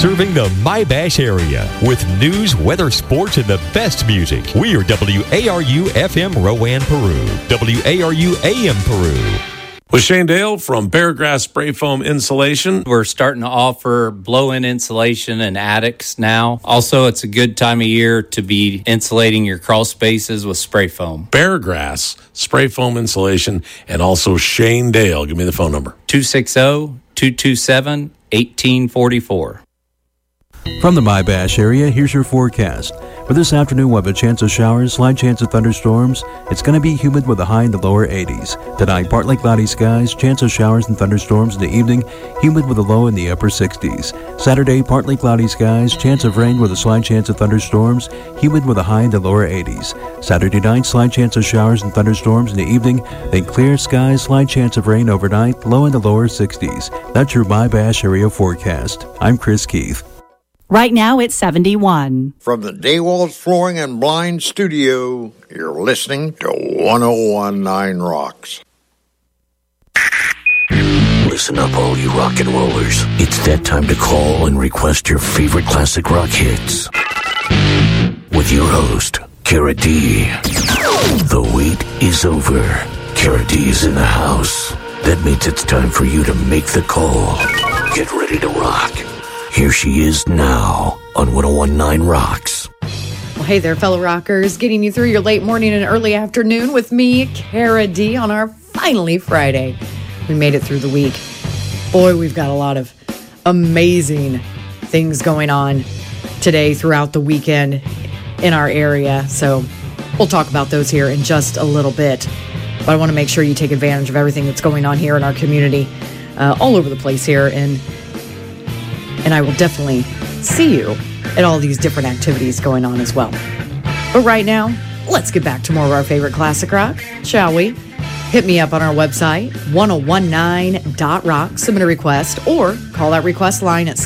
Serving the My-Bash area with news, weather, sports, and the best music. We are WARU FM Rowan, Peru. WARU AM Peru. With Shane Dale from Paragrass Spray Foam Insulation. We're starting to offer blow-in insulation in attics now. Also, it's a good time of year to be insulating your crawl spaces with spray foam. Paragrass Spray Foam Insulation, and also Shane Dale. Give me the phone number. 260-227-1844. From the My-Bash area, here's your forecast. For this afternoon, we'll have a chance of showers, slight chance of thunderstorms. It's going to be humid with a high in the lower 80s. Tonight, partly cloudy skies, chance of showers and thunderstorms in the evening, humid with a low in the upper 60s. Saturday, partly cloudy skies, chance of rain with a slight chance of thunderstorms, humid with a high in the lower 80s. Saturday night, slight chance of showers and thunderstorms in the evening, then clear skies, slight chance of rain overnight, low in the lower 60s. That's your My-Bash area forecast. I'm Chris Keith. Right now, it's 71. From the Daywalls Flooring and Blind Studio, you're listening to 1019 Rocks. Listen up, all you rock and rollers. It's that time to call and request your favorite classic rock hits. With your host, Kara D. The wait is over. Kara D is in the house. That means it's time for you to make the call. Get ready to rock. Here she is now on 1019 Rocks. Well, hey there, fellow rockers. Getting you through your late morning and early afternoon with me, Kara D, on our finally Friday. We made it through the week. Boy, we've got a lot of amazing things going on today throughout the weekend in our area. So we'll talk about those here in just a little bit. But I want to make sure you take advantage of everything that's going on here in our community, all over the place here. And I will definitely see you at all these different activities going on as well. But right now, let's get back to more of our favorite classic rock, shall we? Hit me up on our website, 1019.rock, submit a request, or call that request line at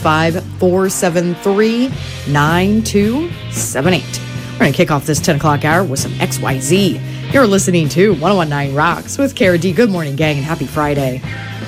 765-473-9278. We're going to kick off this 10 o'clock hour with some XYZ. You're listening to 1019 Rocks with Kara D. Good morning, gang, and happy Friday.